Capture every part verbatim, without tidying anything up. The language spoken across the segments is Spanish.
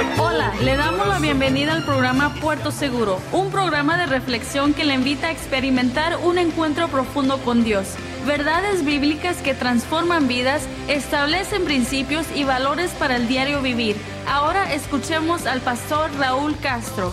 Hola, le damos la bienvenida al programa Puerto Seguro, un programa de reflexión que le invita a experimentar un encuentro profundo con Dios. Verdades bíblicas que transforman vidas, establecen principios y valores para el diario vivir. Ahora escuchemos al pastor Raúl Castro.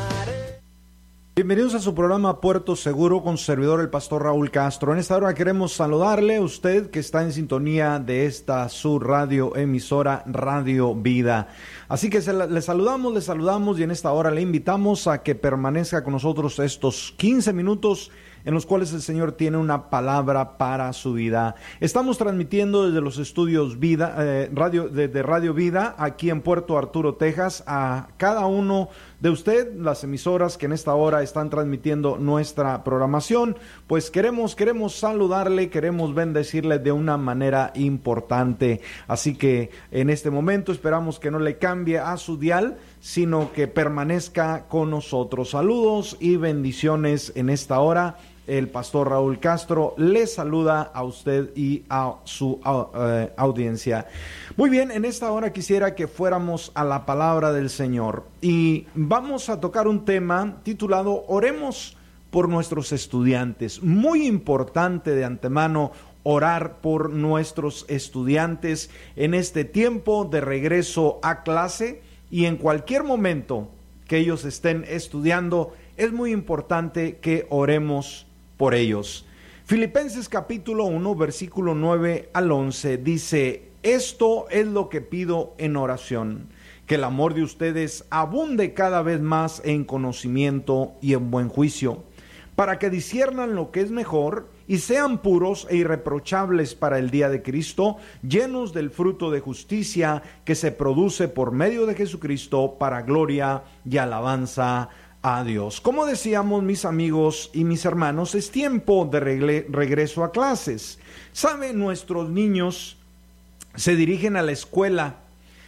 Bienvenidos a su programa Puerto Seguro con su servidor el pastor Raúl Castro. En esta hora queremos saludarle a usted que está en sintonía de esta su radio emisora Radio Vida. Así que se la, le saludamos, le saludamos y en esta hora le invitamos a que permanezca con nosotros estos quince minutos en los cuales el Señor tiene una palabra para su vida. Estamos transmitiendo desde los estudios Vida, eh, radio, de, de Radio Vida, aquí en Puerto Arturo, Texas, a cada uno de usted, las emisoras que en esta hora están transmitiendo nuestra programación. Pues queremos, queremos saludarle, queremos bendecirle de una manera importante. Así que en este momento esperamos que no le cambie a su dial, sino que permanezca con nosotros. Saludos y bendiciones en esta hora. El pastor Raúl Castro le saluda a usted y a su uh, audiencia. Muy bien, en esta hora quisiera que fuéramos a la palabra del Señor y vamos a tocar un tema titulado Oremos por nuestros estudiantes. Muy importante de antemano orar por nuestros estudiantes en este tiempo de regreso a clase y en cualquier momento que ellos estén estudiando. Es muy importante que oremos por ellos. Filipenses capítulo uno, versículo nueve al once dice: esto es lo que pido en oración, que el amor de ustedes abunde cada vez más en conocimiento y en buen juicio, para que disciernan lo que es mejor y sean puros e irreprochables para el día de Cristo, llenos del fruto de justicia que se produce por medio de Jesucristo para gloria y alabanza a Dios. Como decíamos, mis amigos y mis hermanos, es tiempo de regle- regreso a clases. Saben, nuestros niños se dirigen a la escuela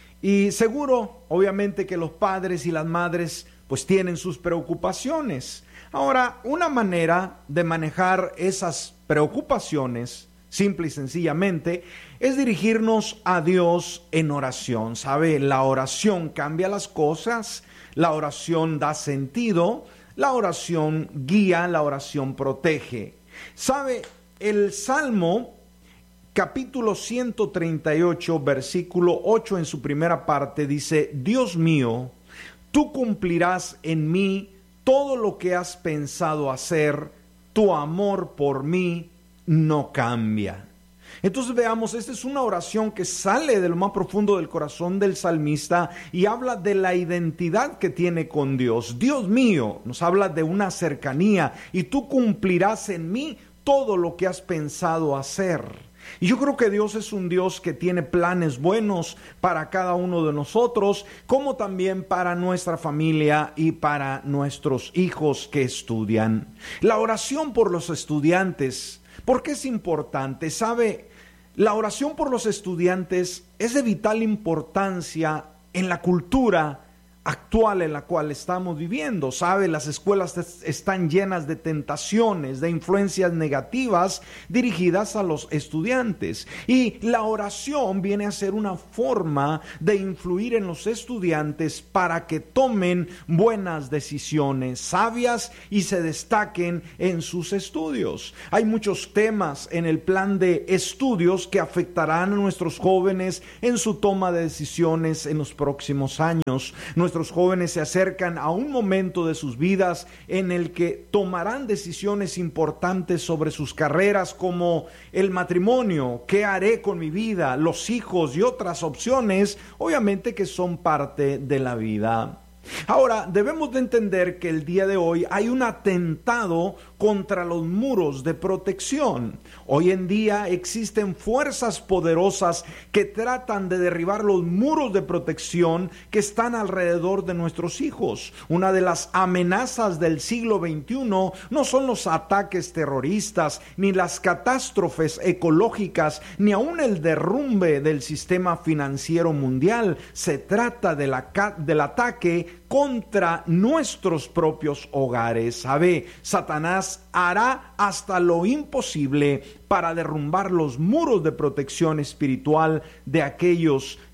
y seguro, obviamente, que los padres y las madres pues tienen sus preocupaciones. Ahora, una manera de manejar esas preocupaciones, simple y sencillamente, es dirigirnos a Dios en oración. ¿Sabe? La oración cambia las cosas. La oración da sentido, la oración guía, la oración protege. ¿Sabe? El Salmo capítulo ciento treinta y ocho, versículo ocho en su primera parte dice: Dios mío, tú cumplirás en mí todo lo que has pensado hacer, tu amor por mí no cambia. Entonces veamos, esta es una oración que sale de lo más profundo del corazón del salmista y habla de la identidad que tiene con Dios. Dios mío, nos habla de una cercanía y tú cumplirás en mí todo lo que has pensado hacer. Y yo creo que Dios es un Dios que tiene planes buenos para cada uno de nosotros, como también para nuestra familia y para nuestros hijos que estudian. La oración por los estudiantes, ¿por qué es importante? ¿Sabe? La oración por los estudiantes es de vital importancia en la cultura actual en la cual estamos viviendo. ¿Sabe? Las escuelas están llenas de tentaciones, de influencias negativas dirigidas a los estudiantes. Y la oración viene a ser una forma de influir en los estudiantes para que tomen buenas decisiones sabias y se destaquen en sus estudios. Hay muchos temas en el plan de estudios que afectarán a nuestros jóvenes en su toma de decisiones en los próximos años. Nuestros jóvenes se acercan a un momento de sus vidas en el que tomarán decisiones importantes sobre sus carreras, como el matrimonio, qué haré con mi vida, los hijos y otras opciones, obviamente que son parte de la vida. Ahora, debemos de entender que el día de hoy hay un atentado contra los muros de protección. Hoy en día existen fuerzas poderosas que tratan de derribar los muros de protección que están alrededor de nuestros hijos. Una de las amenazas del siglo veintiuno no son los ataques terroristas, ni las catástrofes ecológicas, ni aún el derrumbe del sistema financiero mundial. Se trata de la, del ataque contra nuestros propios hogares. ¿Sabe? Satanás hará hasta lo imposible para derrumbar los muros de protección espiritual de aquellos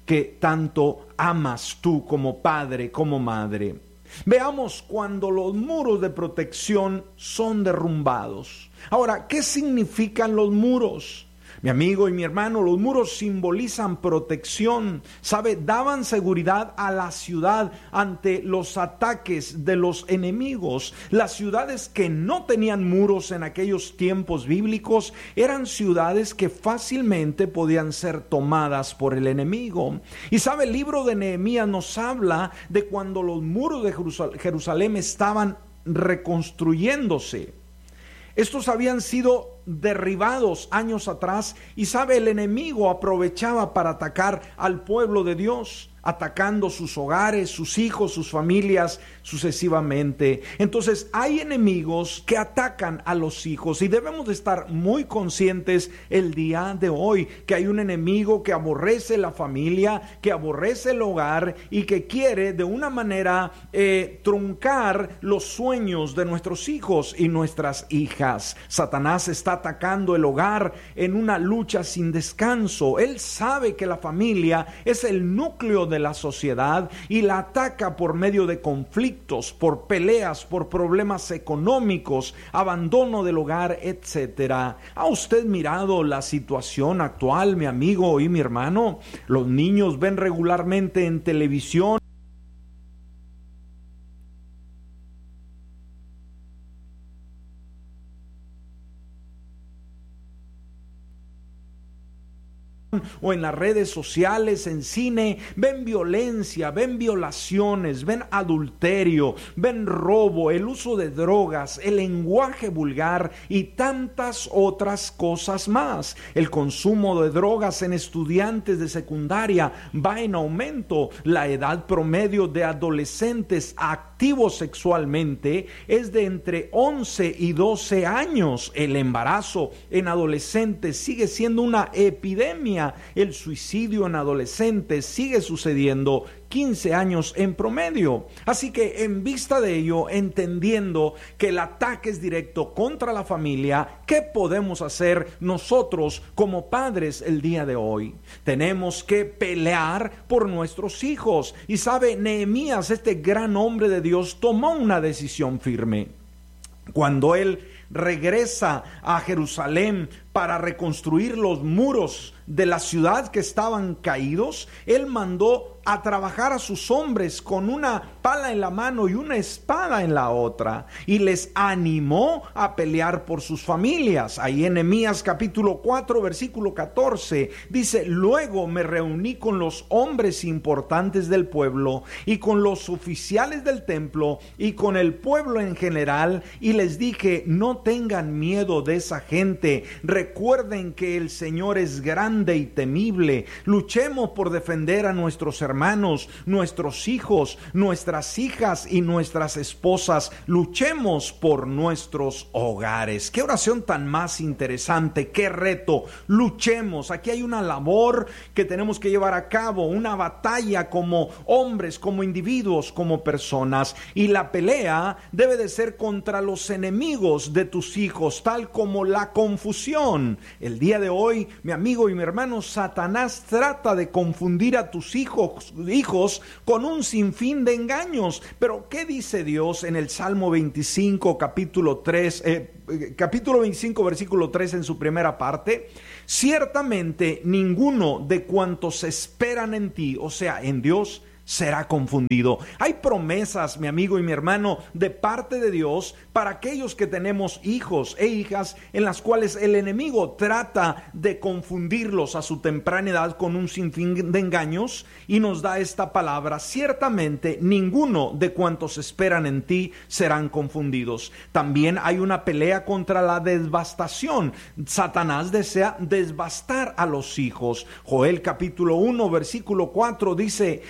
que tanto amas tú como padre, como madre. Veamos cuando los muros de protección son derrumbados. Ahora, ¿qué significan los muros? Mi amigo y mi hermano, los muros simbolizan protección, ¿sabe? Daban seguridad a la ciudad ante los ataques de los enemigos. Las ciudades que no tenían muros en aquellos tiempos bíblicos eran ciudades que fácilmente podían ser tomadas por el enemigo. Y sabe, el libro de Nehemías nos habla de cuando los muros de Jerusalén estaban reconstruyéndose. Estos habían sido derribados años atrás y sabe, el enemigo aprovechaba para atacar al pueblo de Dios, atacando sus hogares, sus hijos, sus familias, sucesivamente. Entonces hay enemigos que atacan a los hijos y debemos de estar muy conscientes el día de hoy que hay un enemigo que aborrece la familia, que aborrece el hogar y que quiere de una manera eh, truncar los sueños de nuestros hijos y nuestras hijas. Satanás está atacando el hogar en una lucha sin descanso. Él sabe que la familia es el núcleo de de la sociedad y la ataca por medio de conflictos, por peleas, por problemas económicos, abandono del hogar, etcétera. ¿Ha usted mirado la situación actual, mi amigo y mi hermano? Los niños ven regularmente en televisión o en las redes sociales, en cine, ven violencia, ven violaciones, ven adulterio, ven robo, el uso de drogas, el lenguaje vulgar y tantas otras cosas más. El consumo de drogas en estudiantes de secundaria va en aumento. La edad promedio de adolescentes activos sexualmente es de entre once y doce años. El embarazo en adolescentes sigue siendo una epidemia. El suicidio en adolescentes sigue sucediendo quince años en promedio. Así que en vista de ello, entendiendo que el ataque es directo contra la familia, ¿qué podemos hacer nosotros como padres el día de hoy? Tenemos que pelear por nuestros hijos. Y sabe, Nehemías, este gran hombre de Dios, tomó una decisión firme. Cuando él regresa a Jerusalén para reconstruir los muros de la ciudad que estaban caídos, él mandó a trabajar a sus hombres con una pala en la mano y una espada en la otra, y les animó a pelear por sus familias. Ahí en Nehemías capítulo cuatro versículo catorce dice: luego me reuní con los hombres importantes del pueblo y con los oficiales del templo y con el pueblo en general, y les dije: no tengan miedo de esa gente, recuerden que el Señor es grande y temible. Luchemos por defender a nuestros hermanos, nuestros hijos, nuestras hijas y nuestras esposas. Luchemos por nuestros hogares. Qué oración tan más interesante, qué reto. Luchemos. Aquí hay una labor que tenemos que llevar a cabo, una batalla como hombres, como individuos, como personas. Y la pelea debe de ser contra los enemigos de tus hijos, tal como la confusión. El día de hoy, mi amigo y mi hermano, Satanás trata de confundir a tus hijos, hijos con un sinfín de engaños. Pero ¿qué dice Dios en el Salmo veinticinco, capítulo tres, eh, capítulo veinticinco, versículo tres, en su primera parte? Ciertamente ninguno de cuantos esperan en ti, o sea, en Dios, será confundido. Hay promesas, mi amigo y mi hermano, de parte de Dios para aquellos que tenemos hijos e hijas en las cuales el enemigo trata de confundirlos a su temprana edad con un sinfín de engaños, y nos da esta palabra: ciertamente ninguno de cuantos esperan en ti serán confundidos. También hay una pelea contra la devastación. Satanás desea desbastar a los hijos. Joel capítulo uno versículo cuatro dice: lo que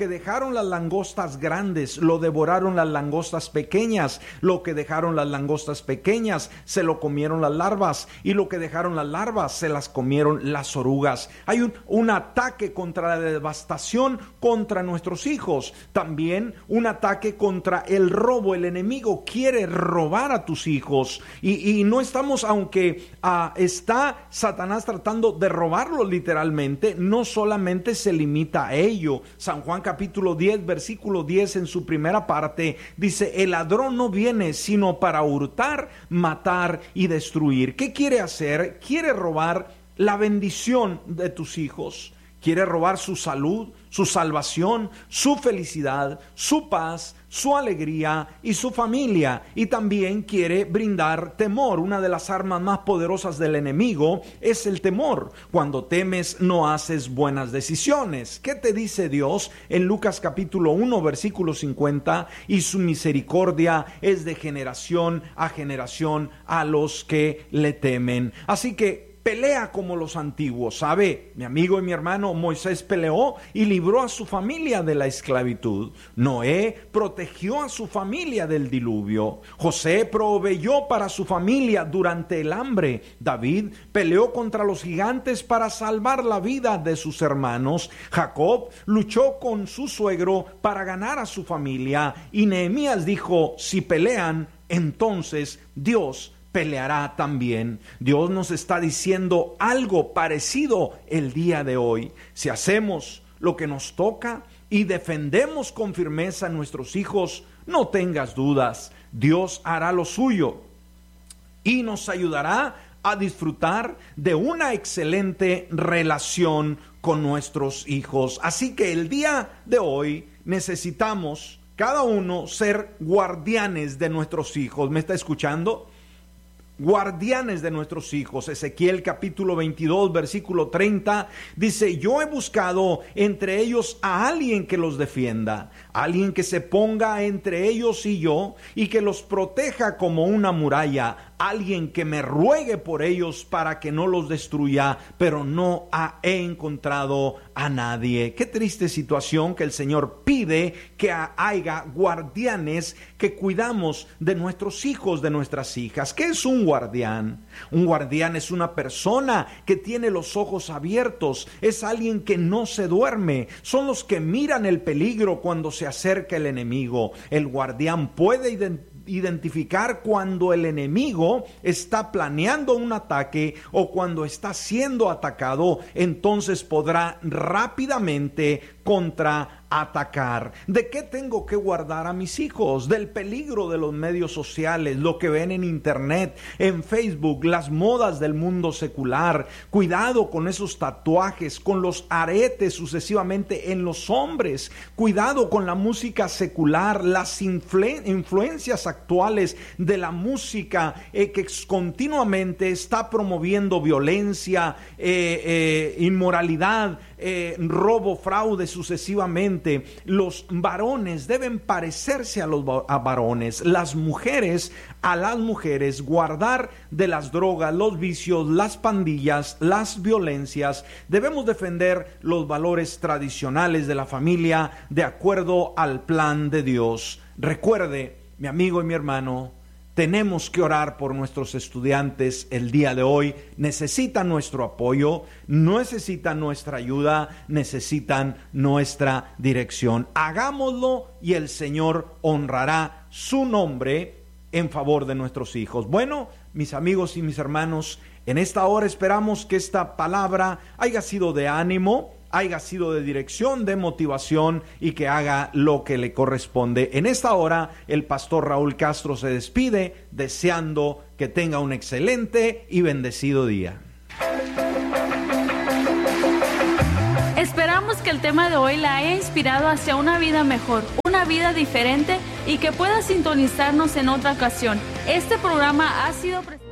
que dejaron las langostas grandes, lo devoraron las langostas pequeñas. Lo que dejaron las langostas pequeñas, se lo comieron las larvas. Y lo que dejaron las larvas, se las comieron las orugas. Hay un, un ataque contra la devastación contra nuestros hijos. También un ataque contra el robo. El enemigo quiere robar a tus hijos. Y, y no estamos, aunque uh, está Satanás tratando de robarlo literalmente, no solamente se limita a ello. San Juan capítulo diez, versículo diez, en su primera parte, dice: el ladrón no viene sino para hurtar, matar y destruir. ¿Qué quiere hacer? Quiere robar la bendición de tus hijos. Quiere robar su salud, su salvación, su felicidad, su paz, su alegría y su familia. Y también quiere brindar temor. Una de las armas más poderosas del enemigo es el temor. Cuando temes, no haces buenas decisiones. ¿Qué te dice Dios en Lucas capítulo uno, versículo cincuenta? Y su misericordia es de generación a generación a los que le temen. Así que pelea como los antiguos. ¿Sabe? Mi amigo y mi hermano, Moisés peleó y libró a su familia de la esclavitud. Noé protegió a su familia del diluvio. José proveyó para su familia durante el hambre. David peleó contra los gigantes para salvar la vida de sus hermanos. Jacob luchó con su suegro para ganar a su familia. Y Nehemías dijo: si pelean, entonces Dios peleará también. Dios nos está diciendo algo parecido el día de hoy. Si hacemos lo que nos toca y defendemos con firmeza a nuestros hijos, no tengas dudas, Dios hará lo suyo y nos ayudará a disfrutar de una excelente relación con nuestros hijos. Así que el día de hoy necesitamos cada uno ser guardianes de nuestros hijos. ¿Me está escuchando? Guardianes de nuestros hijos. Ezequiel capítulo veintidós, versículo treinta, dice: yo he buscado entre ellos a alguien que los defienda, alguien que se ponga entre ellos y yo, y que los proteja como una muralla, alguien que me ruegue por ellos para que no los destruya, pero no ha, he encontrado a nadie. Qué triste situación que el Señor pide que haya guardianes que cuidamos de nuestros hijos, de nuestras hijas. ¿Qué es un guardián? Un guardián es una persona que tiene los ojos abiertos, es alguien que no se duerme, son los que miran el peligro cuando se acerca el enemigo. El guardián puede identificar identificar cuando el enemigo está planeando un ataque o cuando está siendo atacado. Entonces podrá rápidamente contraatacar. ¿De qué tengo que guardar a mis hijos? Del peligro de los medios sociales, lo que ven en internet, en Facebook, las modas del mundo secular. Cuidado con esos tatuajes, con los aretes sucesivamente en los hombres. Cuidado con la música secular, las influ- influencias actuales de la música eh, que continuamente está promoviendo violencia, eh, eh, inmoralidad, eh, robo, fraude sucesivamente. Los varones deben parecerse a los a varones, las mujeres a las mujeres, guardar de las drogas, los vicios, las pandillas, las violencias. Debemos defender los valores tradicionales de la familia de acuerdo al plan de Dios. Recuerde, mi amigo y mi hermano, tenemos que orar por nuestros estudiantes el día de hoy. Necesitan nuestro apoyo, necesitan nuestra ayuda, necesitan nuestra dirección. Hagámoslo y el Señor honrará su nombre en favor de nuestros hijos. Bueno, mis amigos y mis hermanos, en esta hora esperamos que esta palabra haya sido de ánimo, haya sido de dirección, de motivación, y que haga lo que le corresponde. En esta hora, el pastor Raúl Castro se despide deseando que tenga un excelente y bendecido día. Esperamos que el tema de hoy la haya inspirado hacia una vida mejor, una vida diferente, y que pueda sintonizarnos en otra ocasión. Este programa ha sido presentado.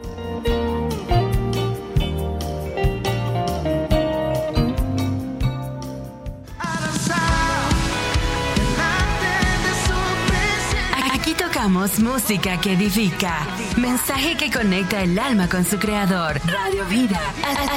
Música que edifica, mensaje que conecta el alma con su creador. Radio Vida.